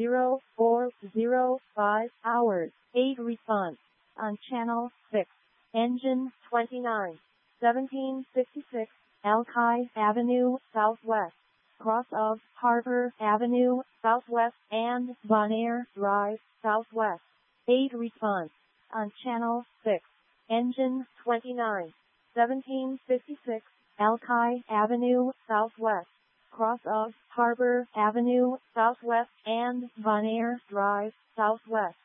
0405 hours. 8 response on channel 6. Engine 29. 1756 Alki Avenue Southwest. Cross of Harbor Avenue Southwest and Bonaire Drive Southwest. 8 response on channel 6. Engine 29. 1756 Alki Avenue Southwest. Cross of Harbor Avenue Southwest and Bonaire Drive Southwest.